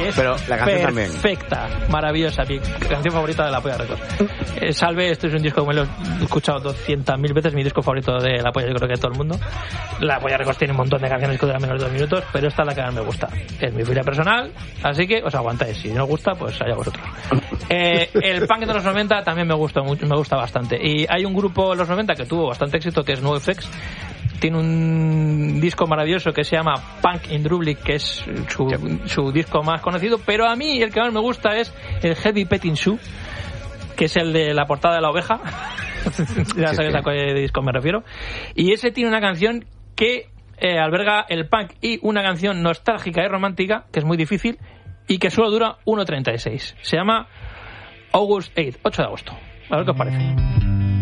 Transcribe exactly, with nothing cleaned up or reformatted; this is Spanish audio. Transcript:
es Pero la canción perfecta, también. maravillosa, mi canción favorita de La Polla Records. Eh, Salve, este es un disco que me lo he escuchado doscientas mil veces, mi disco favorito de La Polla, yo creo que de todo el mundo. La Polla Records tiene un montón de canciones que duran menos de dos minutos, pero esta es la que más me gusta. Es mi vida personal, así que os aguantáis. Si no os gusta, pues allá vosotros. Eh, el punk de los noventa también me gusta mucho, me gusta bastante. Y hay un grupo en los noventa que tuvo bastante éxito, que es NoFX. Tiene un disco maravilloso que se llama Punk in Drublic, que es su, su disco más conocido, pero a mí el que más me gusta es el Heavy Petting Zoo, que es el de la portada de la oveja. Ya sí, sabes sí. a qué disco me refiero. Y ese tiene una canción que eh, alberga el punk y una canción nostálgica y romántica, que es muy difícil, y que solo dura uno treinta y seis. Se llama August eighth, ocho de agosto. A ver qué os parece.